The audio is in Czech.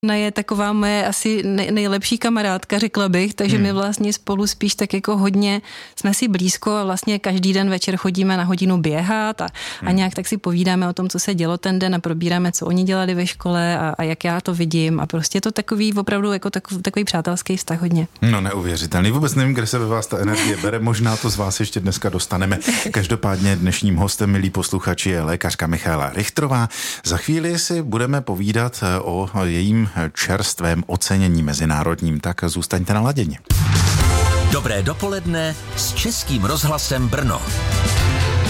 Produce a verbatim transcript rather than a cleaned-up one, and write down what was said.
Ona je taková moje asi nejlepší kamarádka, řekla bych, takže hmm. my vlastně spolu spíš tak jako hodně jsme si blízko a vlastně každý den večer chodíme na hodinu běhat a, hmm. a nějak tak si povídáme o tom, co se dělo ten den a probíráme, co oni dělali ve škole a, a jak já to vidím a prostě je to takový opravdu jako takový, takový přátelský vztah hodně. No neuvěřitelný, vůbec nevím, kde se ve vás ta energie bere, možná to z vás ještě dneska dostaneme. Každopádně dnešním hostem, milí posluchači, je lékařka Michaela Richtrová. Za chvíli si budeme povídat o jejím čerstvém ocenění mezinárodním, tak zůstaňte na laděni. Dobré dopoledne s Českým rozhlasem Brno.